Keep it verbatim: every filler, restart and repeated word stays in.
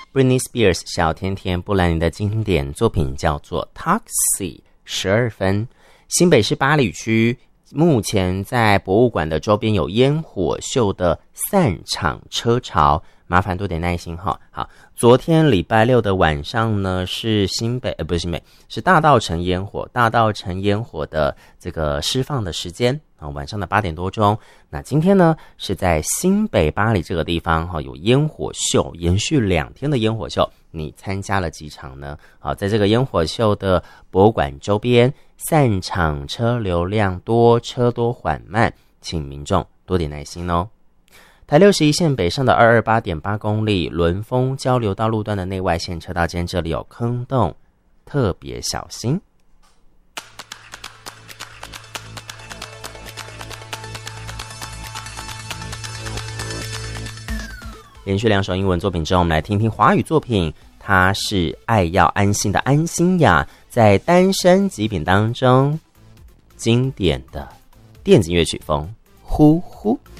Britney Spears 小甜甜布兰妮的经典作品叫做 Taxi， 十二分。新北市八里区目前在博物馆的周边有烟火秀的散场车潮，麻烦多点耐心哈。好，昨天礼拜六的晚上呢，是新北呃不是新北，是大稻埕烟火，大稻埕烟火的这个释放的时间啊，晚上的八点多钟。那今天呢，是在新北八里这个地方哈，有烟火秀，延续两天的烟火秀。你参加了几场呢？好，在这个烟火秀的博物馆周边，散场车流量多，车多缓慢，请民众多点耐心哦。台六十一线北上的 二二八点八 公里轮丰交流道路段的内外线车道间，这里有坑洞，特别小心。连续两首英文作品之后，我们来听听华语作品。它是爱要安心的安心呀，在单身极品当中经典的电子乐曲风，呼呼。